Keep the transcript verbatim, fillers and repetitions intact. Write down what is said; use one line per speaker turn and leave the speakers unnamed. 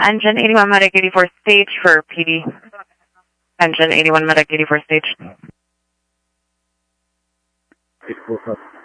Engine eighty-one Medic eighty-four stage for P D. Engine eighty-one Medic eighty-four stage.
eighty-four,